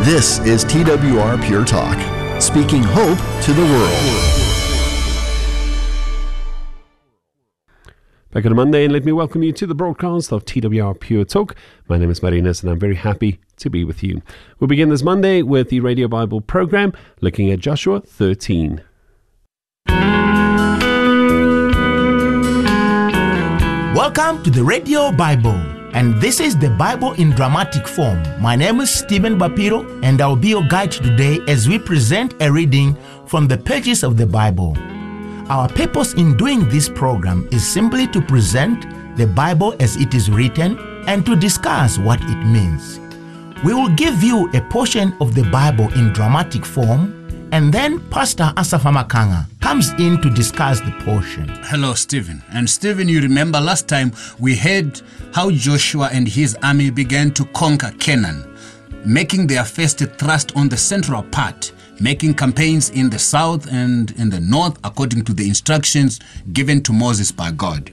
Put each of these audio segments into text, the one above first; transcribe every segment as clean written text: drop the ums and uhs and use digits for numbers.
This is TWR Pure Talk, speaking hope to the world. Back on a Monday, and let me welcome you to the broadcast of TWR Pure Talk. My name is Marinas, and I'm very happy to be with you. We'll begin this Monday with the Radio Bible program, looking at Joshua 13. Welcome to the Radio Bible, and this is the Bible in dramatic form. My name is Stephen Bapiro, and I'll be your guide today as we present a reading from the pages of the Bible. Our purpose in doing this program is simply to present the Bible as it is written and to discuss what it means. We will give you a portion of the Bible in dramatic form, and then Pastor Asafa Makanga comes in to discuss the portion. Hello, Stephen. And Stephen, you remember last time we heard how Joshua and his army began to conquer Canaan, making their first thrust on the central part, making campaigns in the south and in the north according to the instructions given to Moses by God.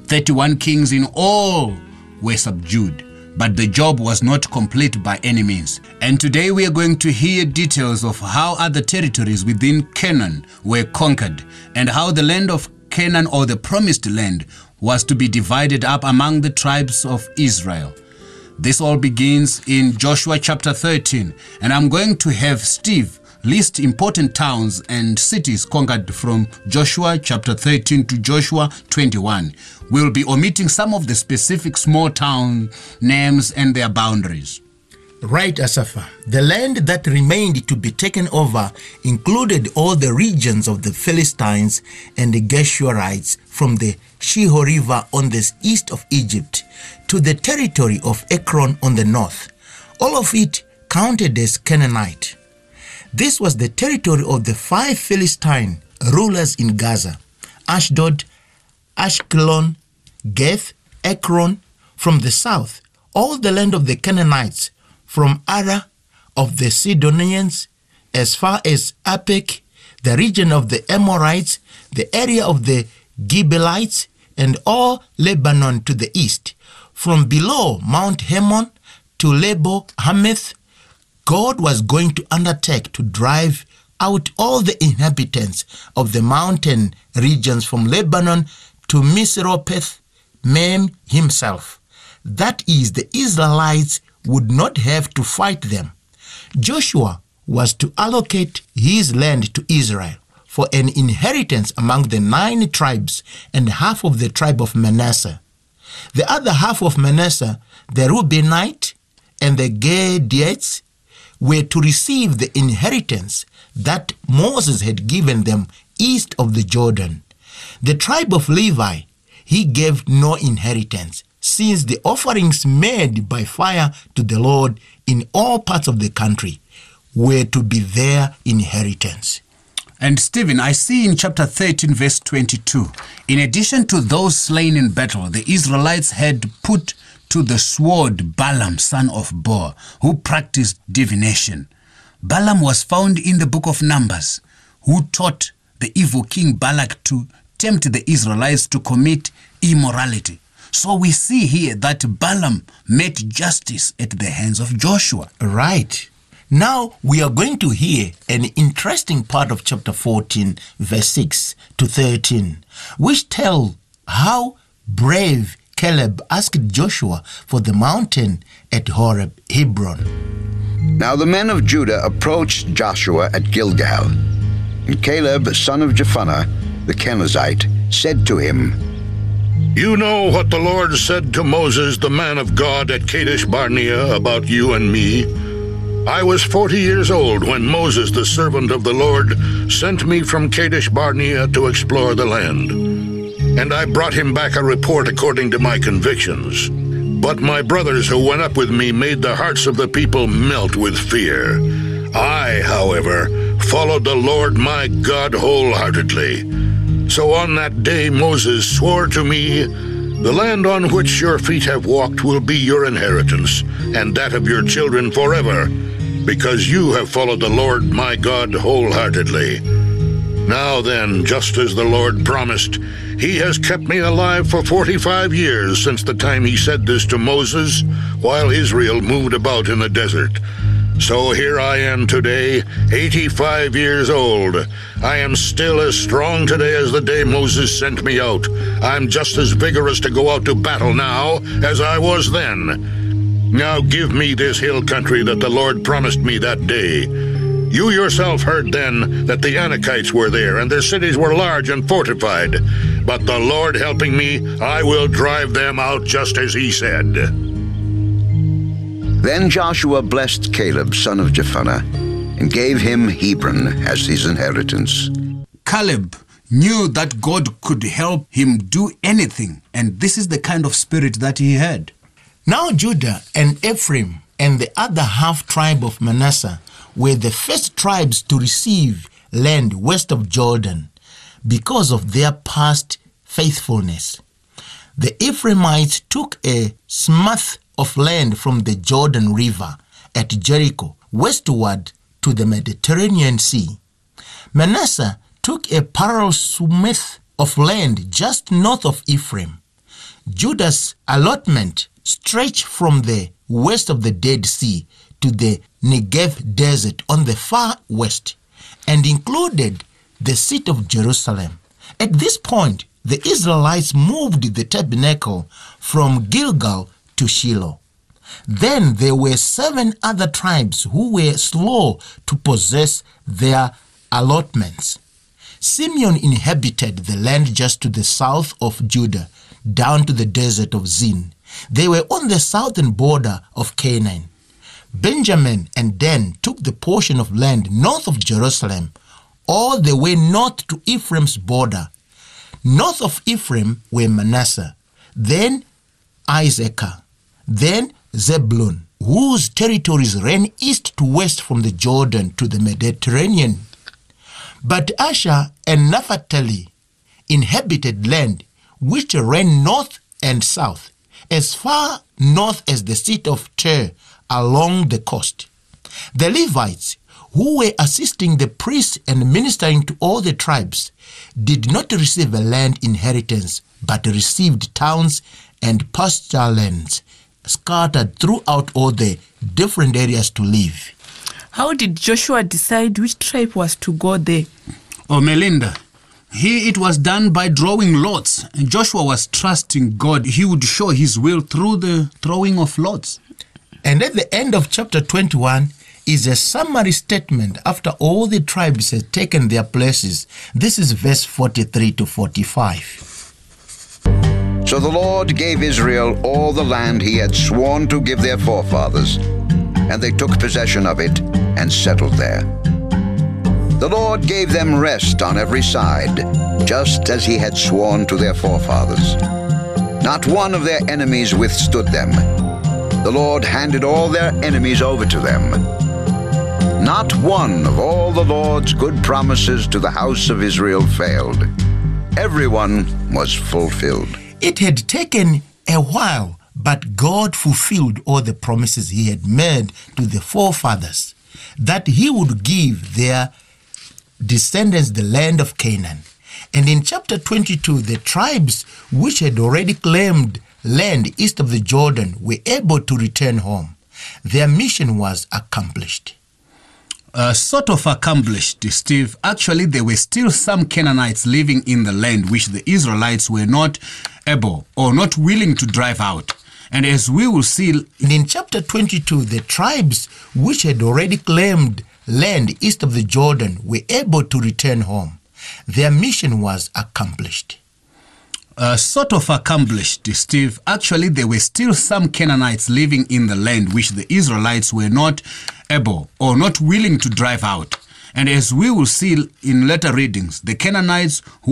31 kings in all were subdued, but the job was not complete by any means. And today we are going to hear details of how other territories within Canaan were conquered and how the land of Canaan, or the promised land, was to be divided up among the tribes of Israel. This all begins in Joshua chapter 13, and I'm going to have Steve list important towns and cities conquered from Joshua chapter 13 to Joshua 21. We'll be omitting some of the specific small town names and their boundaries. Right, Asafa. The land that remained to be taken over included all the regions of the Philistines and the Geshurites from the Shihor River on the east of Egypt to the territory of Ekron on the north. All of it counted as Canaanite. This was the territory of the 5 Philistine rulers in Gaza: Ashdod, Ashkelon, Gath, Ekron from the south, all the land of the Canaanites from Ara of the Sidonians as far as Apek, the region of the Amorites, the area of the Gibeonites, and all Lebanon to the east. From below Mount Hermon to Lebo Hamath, God was going to undertake to drive out all the inhabitants of the mountain regions from Lebanon to Misropeth Maim himself. That is, the Israelites would not have to fight them. Joshua was to allocate his land to Israel for an inheritance among the 9 tribes and half of the tribe of Manasseh. The other half of Manasseh, the Reubenites and the Gadites, were to receive the inheritance that Moses had given them east of the Jordan. The tribe of Levi, he gave no inheritance, since the offerings made by fire to the Lord in all parts of the country were to be their inheritance. And Stephen, I see in chapter 13 verse 22, in addition to those slain in battle, the Israelites had put to the sword Balaam, son of Beor, who practiced divination. Balaam was found in the book of Numbers, who taught the evil king Balak to tempt the Israelites to commit immorality. So we see here that Balaam met justice at the hands of Joshua. Right. Now we are going to hear an interesting part of chapter 14, verse 6 to 13, which tell how brave Caleb asked Joshua for the mountain at Horeb, Hebron. Now the men of Judah approached Joshua at Gilgal. And Caleb, son of Jephunneh, the Kenizzite, said to him, "You know what the Lord said to Moses, the man of God, at Kadesh Barnea about you and me. I was 40 years old when Moses, the servant of the Lord, sent me from Kadesh Barnea to explore the land. And I brought him back a report according to my convictions. But my brothers who went up with me made the hearts of the people melt with fear. I, however, followed the Lord my God wholeheartedly. So on that day Moses swore to me, 'The land on which your feet have walked will be your inheritance, and that of your children forever, because you have followed the Lord my God wholeheartedly.' Now then, just as the Lord promised, he has kept me alive for 45 years since the time he said this to Moses, while Israel moved about in the desert. So here I am today, 85 years old. I am still as strong today as the day Moses sent me out. I'm just as vigorous to go out to battle now as I was then. Now give me this hill country that the Lord promised me that day. You yourself heard then that the Anakites were there, and their cities were large and fortified. But the Lord helping me, I will drive them out just as he said. Then Joshua blessed Caleb, son of Jephunneh, and gave him Hebron as his inheritance. Caleb knew that God could help him do anything, and this is the kind of spirit that he had. Now Judah and Ephraim and the other half-tribe of Manasseh were the first tribes to receive land west of Jordan because of their past faithfulness. The Ephraimites took a swath of land from the Jordan River at Jericho westward to the Mediterranean Sea. Manasseh took a parallel swath of land just north of Ephraim. Judah's allotment stretched from the west of the Dead Sea to the Negev desert on the far west and included the city of Jerusalem. At this point, the Israelites moved the tabernacle from Gilgal to Shiloh. Then there were 7 other tribes who were slow to possess their allotments. Simeon inhabited the land just to the south of Judah, down to the desert of Zin. They were on the southern border of Canaan. Benjamin and Dan took the portion of land north of Jerusalem, all the way north to Ephraim's border. North of Ephraim were Manasseh, then Issachar, then Zebulun, whose territories ran east to west from the Jordan to the Mediterranean. But Asher and Naphtali inhabited land which ran north and south, as far north as the city of Tyre along the coast. The Levites, who were assisting the priests and ministering to all the tribes, did not receive a land inheritance, but received towns and pasture lands scattered throughout all the different areas to live. How did Joshua decide which tribe was to go there? Oh, Melinda, it was done by drawing lots. And Joshua was trusting God. He would show his will through the throwing of lots. And at the end of chapter 21 is a summary statement after all the tribes had taken their places. This is verse 43 to 45. So the Lord gave Israel all the land he had sworn to give their forefathers, and they took possession of it and settled there. The Lord gave them rest on every side, just as he had sworn to their forefathers. Not one of their enemies withstood them. The Lord handed all their enemies over to them. Not one of all the Lord's good promises to the house of Israel failed. Everyone was fulfilled. It had taken a while, but God fulfilled all the promises he had made to the forefathers, that he would give their descendants the land of Canaan. And in chapter 22, the tribes which had already claimed land east of the Jordan were able to return home. Their mission was accomplished. Sort of accomplished, Steve. Actually, there were still some Canaanites living in the land which the Israelites were not able or not willing to drive out. And as we will see in chapter 22, the tribes which had already claimed land east of the Jordan were able to return home. Their mission was accomplished. Sort of accomplished, Steve. Actually, there were still some Canaanites living in the land which the Israelites were not able or not willing to drive out. And as we will see in later readings, the Canaanites who